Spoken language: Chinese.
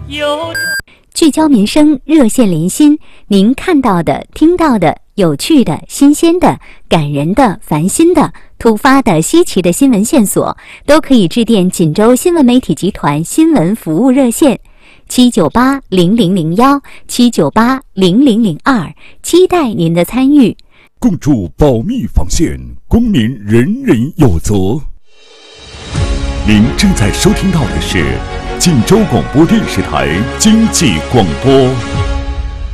聚焦民生，热线连心，您看到的、听到的、有趣的、新鲜的、感人的、烦心的、突发的、稀奇的新闻线索，都可以致电锦州新闻媒体集团新闻服务热线798-0001，798-0002，期待您的参与。 共筑保密防线，公民人人有责。您正在收听到的是锦州广播电视台经济广播。